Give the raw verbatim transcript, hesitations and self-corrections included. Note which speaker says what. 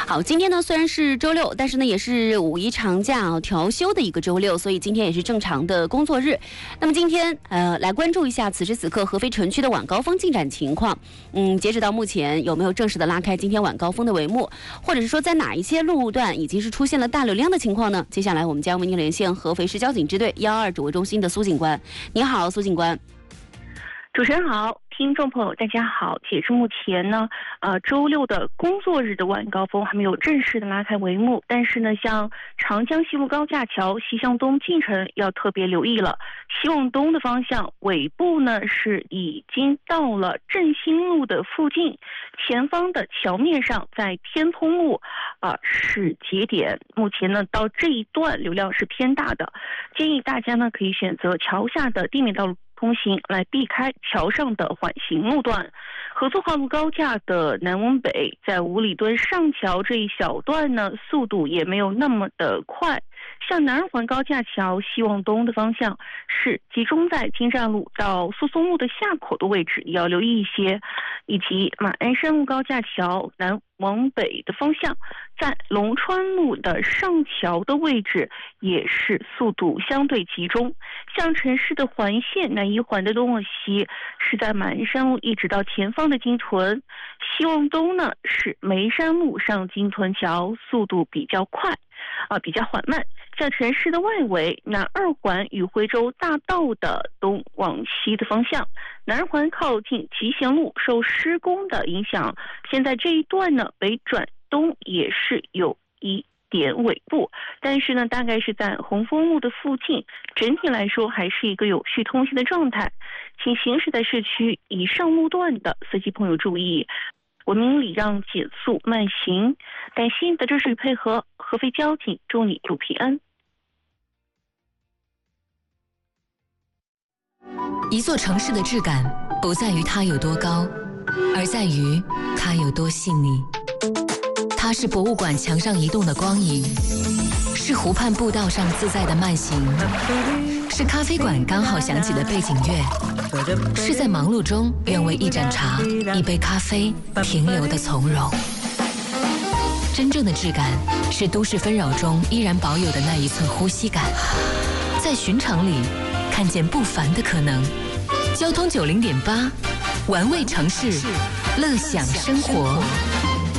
Speaker 1: 好，今天呢虽然是周六，但是呢也是五一长假啊调休的一个周六，所以今天也是正常的工作日。那么今天呃来关注一下此时此刻合肥城区的晚高峰进展情况。嗯，截止到目前有没有正式的拉开今天晚高峰的帷幕，或者是说在哪一些路段已经是出现了大流量的情况呢？接下来我们将为您连线合肥市交警支队幺二指挥中心的苏警官。你好，苏警官。
Speaker 2: 主持人好，听众朋友大家好。截至目前呢，呃，周六的工作日的晚高峰还没有正式的拉开帷幕，但是呢，像长江西路高架桥西向东进程要特别留意了。西往东的方向尾部呢是已经到了振兴路的附近，前方的桥面上在天通路啊、呃、是节点，目前呢到这一段流量是偏大的，建议大家呢可以选择桥下的地面道路通行来避开桥上的缓行路段。合作化路高架的南往北，在五里墩上桥这一小段呢，速度也没有那么的快。像南二环高架桥西往东的方向，是集中在金站路到苏松路的下口的位置，也要留意一些。以及马鞍山路高架桥南往北的方向，在龙川路的上桥的位置也是速度相对集中。像城市的环线南一环的东往西，是在马鞍山路一直到前方的金屯，西往东呢是眉山路上金屯桥，速度比较快啊、呃，比较缓慢。在城市的外围，南二环与徽州大道的东往西的方向，南二环靠近集贤路受施工的影响，现在这一段呢北转东也是有一点尾部，但是呢大概是在红枫路的附近，整体来说还是一个有序通行的状态。请行驶在市区以上路段的司机朋友注意，文明礼让，减速慢行。感谢你的支持与配合，合肥交警祝你路平安。
Speaker 3: 一座城市的质感不在于它有多高，而在于它有多细腻。它是博物馆墙上移动的光影，是湖畔步道上自在的慢行，是咖啡馆刚好响起的背景乐，是在忙碌中愿为一盏茶、一杯咖啡停留的从容。真正的质感是都市纷扰中依然保有的那一寸呼吸感，在寻常里看见不凡的可能。交通九零点八，玩味城市，乐享生活。